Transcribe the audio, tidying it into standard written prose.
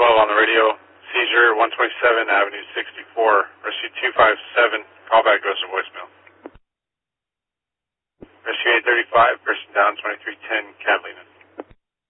on the radio. Seizure, 127 Avenue 64. Rescue 257. Callback goes to voicemail. Rescue 835. Person down, 2310 Catalina.